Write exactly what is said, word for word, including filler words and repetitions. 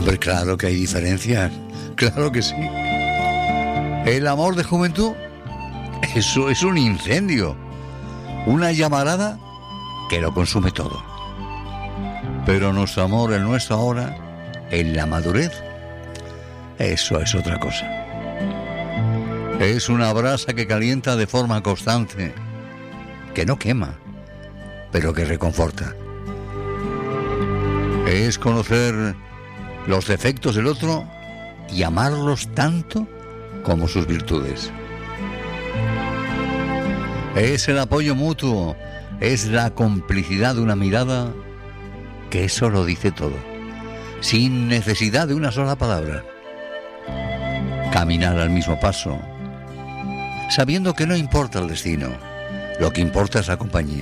Hombre, claro que hay diferencias, claro que sí. El amor de juventud, eso es un incendio, una llamarada que lo consume todo. Pero nuestro amor, el nuestro ahora, en la madurez, eso es otra cosa. Es una brasa que calienta de forma constante, que no quema, pero que reconforta. Es conocer los defectos del otro y amarlos tanto como sus virtudes. Es el apoyo mutuo, es la complicidad de una mirada que eso lo dice todo, sin necesidad de una sola palabra. Caminar al mismo paso, sabiendo que no importa el destino, lo que importa es la compañía.